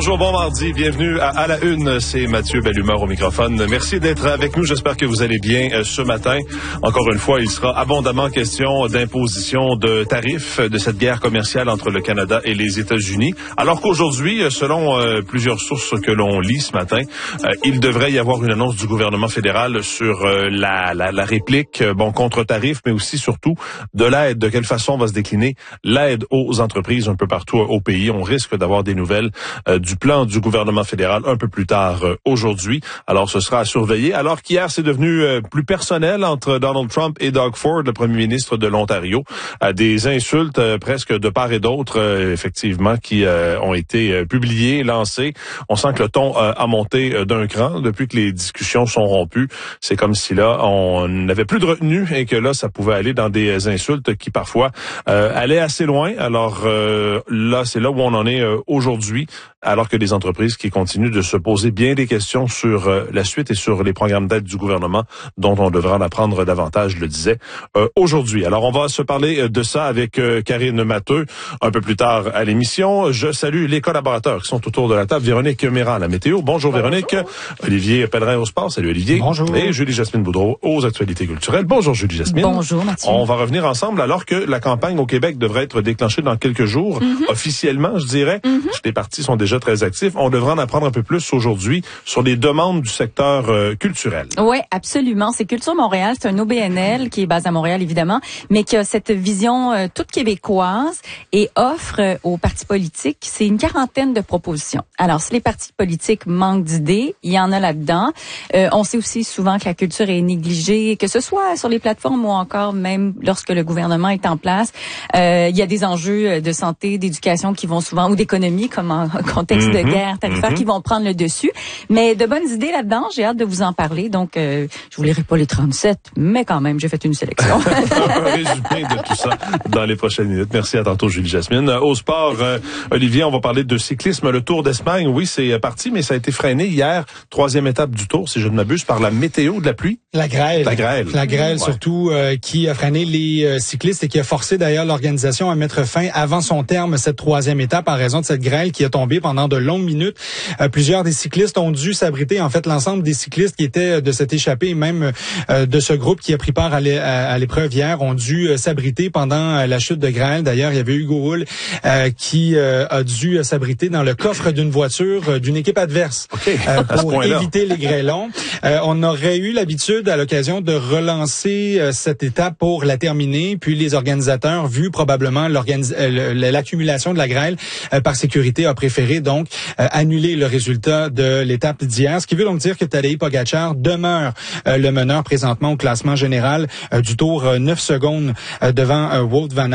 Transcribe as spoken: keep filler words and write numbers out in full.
Bonjour, bon mardi, bienvenue à, à la Une, c'est Mathieu Bellumeur au microphone. Merci d'être avec nous, j'espère que vous allez bien euh, ce matin. Encore une fois, il sera abondamment question d'imposition de tarifs de cette guerre commerciale entre le Canada et les États-Unis. Alors qu'aujourd'hui, selon euh, plusieurs sources que l'on lit ce matin, euh, il devrait y avoir une annonce du gouvernement fédéral sur euh, la, la, la réplique, euh, bon, contre tarifs, mais aussi surtout de l'aide, de quelle façon va se décliner l'aide aux entreprises un peu partout au pays. On risque d'avoir des nouvelles euh, du plan du gouvernement fédéral un peu plus tard euh, aujourd'hui. Alors, ce sera à surveiller. Alors qu'hier, c'est devenu euh, plus personnel entre Donald Trump et Doug Ford, le premier ministre de l'Ontario. Euh, des insultes euh, presque de part et d'autre, euh, effectivement, qui euh, ont été euh, publiées, lancées. On sent que le ton euh, a monté euh, d'un cran depuis que les discussions sont rompues. C'est comme si là, on n'avait plus de retenue et que là, ça pouvait aller dans des insultes qui parfois euh, allaient assez loin. Alors euh, là, c'est là où on en est euh, aujourd'hui, alors que les entreprises qui continuent de se poser bien des questions sur euh, la suite et sur les programmes d'aide du gouvernement dont on devrait en apprendre davantage, je le disais, euh, aujourd'hui. Alors, on va se parler de ça avec euh, Karine Matheux un peu plus tard à l'émission. Je salue les collaborateurs qui sont autour de la table. Véronique Méran à la météo. Bonjour, Bonjour. Véronique. Olivier Pellerin au sport. Salut Olivier. Bonjour. Et Julie-Jasmine Boudreau aux actualités culturelles. Bonjour Julie-Jasmine. Bonjour Mathieu. On va revenir ensemble alors que la campagne au Québec devrait être déclenchée dans quelques jours. Mm-hmm. Officiellement, je dirais. Mm-hmm. Les partis sont déjà très actifs. On devrait en apprendre un peu plus aujourd'hui sur les demandes du secteur euh, culturel. Oui, absolument. C'est Culture Montréal. C'est un O B N L qui est basé à Montréal, évidemment, mais qui a cette vision euh, toute québécoise et offre euh, aux partis politiques, c'est une quarantaine de propositions. Alors, si les partis politiques manquent d'idées, il y en a là-dedans. Euh, on sait aussi souvent que la culture est négligée, que ce soit sur les plateformes ou encore même lorsque le gouvernement est en place. Euh, il y a des enjeux de santé, d'éducation qui vont souvent, ou d'économie, comme en contexte mm-hmm. de guerre tarifaire, mm-hmm. qui vont prendre le dessus. Mais de bonnes idées là-dedans, j'ai hâte de vous en parler. Donc, euh, je vous lirai pas les trente-sept, mais quand même, j'ai fait une sélection. Un résumé de tout ça dans les prochaines minutes. Merci, à tantôt Julie-Jasmine. Au sport, euh, Olivier, on va parler de cyclisme. Le Tour d'Espagne, oui, c'est parti, mais ça a été freiné hier. Troisième étape du Tour, si je ne m'abuse, par la météo de la pluie. La grêle. La grêle. La grêle, ouais. surtout, euh, qui a freiné les euh, cyclistes et qui a forcé d'ailleurs l'organisation à mettre fin avant son terme cette troisième étape en raison de cette grêle qui a tombé pendant de longues minutes. Euh, plusieurs des cyclistes ont dû s'abriter. En fait, l'ensemble des cyclistes qui étaient de cette échappée et même euh, de ce groupe qui a pris part à l'épreuve hier ont dû euh, s'abriter pendant euh, la chute de grêle. D'ailleurs, il y avait Hugo Hull euh, qui euh, a dû euh, s'abriter dans le coffre d'une voiture euh, d'une équipe adverse okay. euh, pour éviter les grêlons. Euh, on aurait eu l'habitude à l'occasion de relancer euh, cette étape pour la terminer, puis les organisateurs, vu probablement euh, l'accumulation de la grêle euh, par sécurité, a préféré donc euh, annuler le résultat de l'étape d'hier, ce qui veut donc dire que Tadej Pogačar demeure euh, le meneur présentement au classement général euh, du Tour, euh, neuf secondes euh, devant euh, Wout van Aert.